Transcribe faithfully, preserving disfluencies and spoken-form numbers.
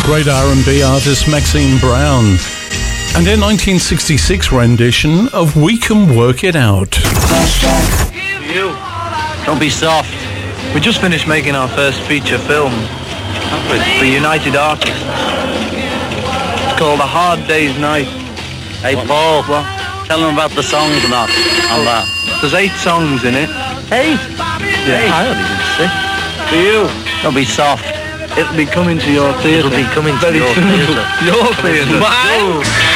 great R and B artist Maxine Brown and their nineteen sixty-six rendition of We Can Work It Out. You, don't be soft. We just finished making our first feature film for United Artists. It's called A Hard Day's Night. Hey Paul, what? Tell them about the songs and that. And that. There's eight songs in it. Eight? Yeah. Hey, I only did six. For you. Don't be soft. It'll be coming to your theatre. It'll be coming to very your soon. theatre. Your theatre. What?